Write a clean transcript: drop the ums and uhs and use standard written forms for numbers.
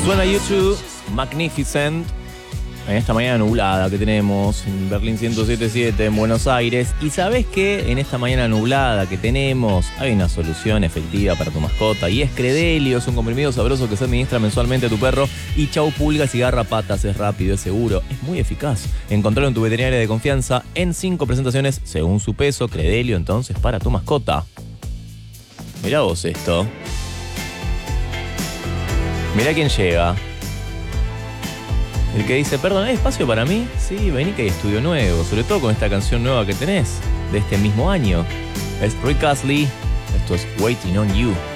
Suena YouTube, Magnificent. En esta mañana nublada que tenemos en Berlín 107.7 en Buenos Aires. Y ¿sabés qué? En esta mañana nublada que tenemos hay una solución efectiva para tu mascota y es Credelio. Es un comprimido sabroso que se administra mensualmente a tu perro y chau pulgas y garrapatas. Es rápido, es seguro, es muy eficaz. Encontralo en tu veterinaria de confianza en 5 presentaciones según su peso. Credelio entonces para tu mascota. Mirá vos esto. Mirá quién llega. El que dice, perdón, ¿hay espacio para mí? Sí, vení que hay estudio nuevo, sobre todo con esta canción nueva que tenés, de este mismo año. Es Rick Astley, esto es Waiting on You.